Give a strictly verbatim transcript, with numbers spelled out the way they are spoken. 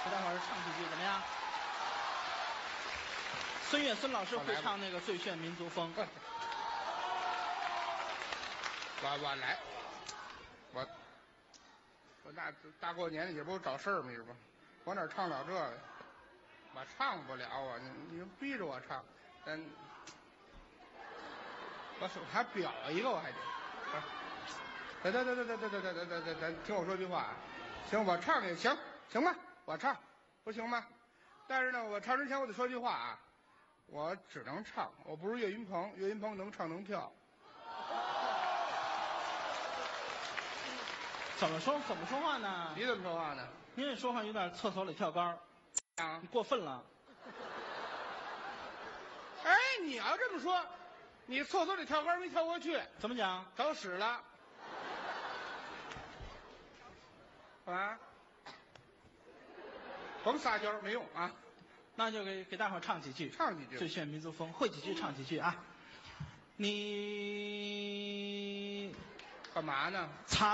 给大伙儿唱几句怎么样？孙越孙老师会唱那个《最炫民族风》。 我我来，我我大大过年的也不找事儿嘛，是吧？我哪唱了这个？我唱不了啊！你你逼着我唱，咱我手还表一个，我还得。得得得得得得得得得得得，听我说句话啊！行，我唱也行，行吧？我唱，不行吗？但是呢，我唱之前我得说句话啊，我只能唱，我不是岳云鹏，岳云鹏能唱能跳。 怎么说怎么说话呢？ 你怎么说话呢？ 您这说话有点厕所里跳高， 啊你，过分了。 哎，你要这么说，你厕所里跳高没跳过去， 怎么讲？ 找屎了。啊，甭撒娇没用啊， 那就给给大伙儿唱几句， 唱几句最炫民族风，会几句唱几句啊。你干嘛呢？ 擦。